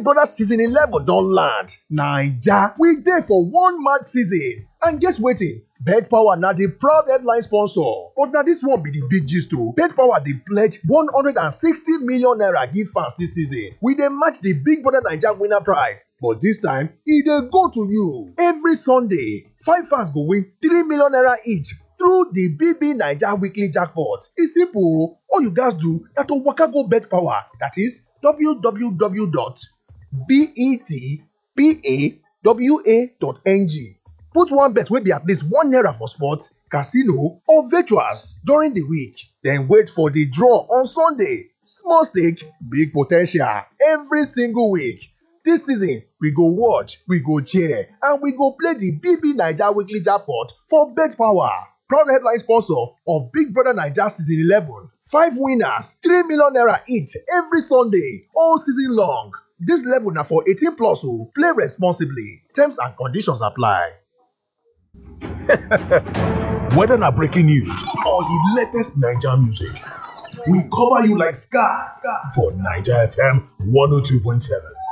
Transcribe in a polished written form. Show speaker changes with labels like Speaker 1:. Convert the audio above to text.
Speaker 1: Brother season 11 don land. Naija, we dey for one mad season. And guess wetin? Bet Power na the proud headline sponsor. But na this one be the big gist o. Bet Power dey pledge 160 million naira give fans this season. We dey match the Big Brother Naija winner prize. But this time, e dey go to you. Every Sunday, 5 fans go win 3 million naira each through the BB Naija weekly jackpot. E simple. All you guys do na to waka go Bet Power. That is www.betpawa.ng. Put one bet wey be at least ₦1 for sports, casino or virtuals during the week. Then wait for the draw on Sunday. Small stake, big potential every single week. This season, we go watch, we go cheer, and we go play the BB Naija weekly jackpot for Bet Power. Proud headline sponsor of Big Brother Naija season 11. 5 winners, 3 million naira each every Sunday, all season long. This level na for 18 plus o. Play responsibly. Terms and conditions apply.
Speaker 2: Whether na breaking news or the latest Naija music, we cover you like Scar for Naija FM 102.7.